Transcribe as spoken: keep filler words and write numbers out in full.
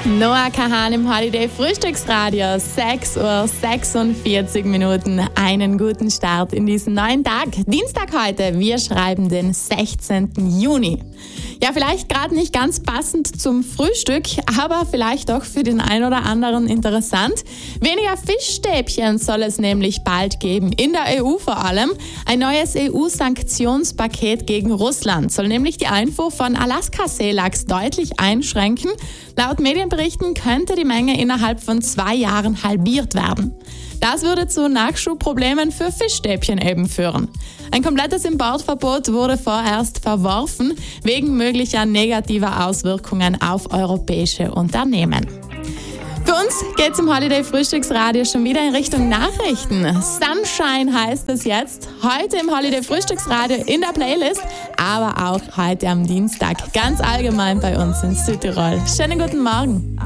Noah Kahan im Holiday Frühstücksradio, sechs Uhr sechsundvierzig Minuten. Einen guten Start in diesen neuen Tag. Dienstag heute, wir schreiben den sechzehnten Juni. Ja, vielleicht gerade nicht ganz passend zum Frühstück, aber vielleicht doch für den einen oder anderen interessant. Weniger Fischstäbchen soll es nämlich bald geben, in der E U vor allem. Ein neues E U-Sanktionspaket gegen Russland soll nämlich die Einfuhr von Alaska-Seelachs deutlich einschränken. Laut Medienberichten könnte die Menge innerhalb von zwei Jahren halbiert werden. Das würde zu Nachschubproblemen für Fischstäbchen eben führen. Ein komplettes Importverbot wurde vorerst verworfen, wegen möglicher negativer Auswirkungen auf europäische Unternehmen. Für uns geht's im Holiday Frühstücksradio schon wieder in Richtung Nachrichten. Sunshine heißt es jetzt. Heute im Holiday Frühstücksradio in der Playlist, aber auch heute am Dienstag. Ganz allgemein bei uns in Südtirol. Schönen guten Morgen.